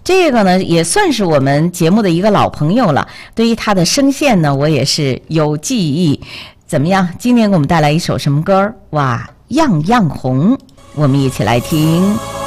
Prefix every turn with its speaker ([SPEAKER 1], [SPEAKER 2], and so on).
[SPEAKER 1] 这个呢也算是我们节目的一个老朋友了，对于他的声线呢我也是有记忆。怎么样，今天给我们带来一首什么歌？哇，样样红，我们一起来听。